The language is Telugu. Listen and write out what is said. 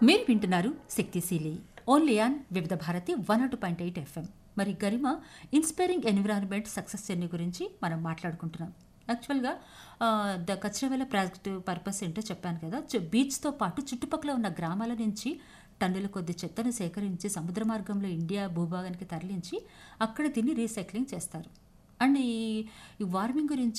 మీరు వింటున్నారు శక్తిశీలి ఓన్లీ ఆన్ వివిధ భారతి 102.8 ఎఫ్ఎం. మరి గరిమ ఇన్స్పైరింగ్ ఎన్విరాన్మెంట్ సక్సెస్ జర్నీ గురించి మనం మాట్లాడుకుంటున్నాం. యాక్చువల్గా ద కచ్రవేల ప్రాజెక్ట్ పర్పస్ ఏంటో చెప్పాను కదా. బీచ్తో పాటు చుట్టుపక్కల ఉన్న గ్రామాల నుంచి టన్నుల కొద్ది చెత్తను సేకరించి సముద్ర మార్గంలో ఇండియా భూభాగానికి తరలించి అక్కడ దీన్ని రీసైక్లింగ్ చేస్తారు. అండ్ ఈ వార్మింగ్ గురించి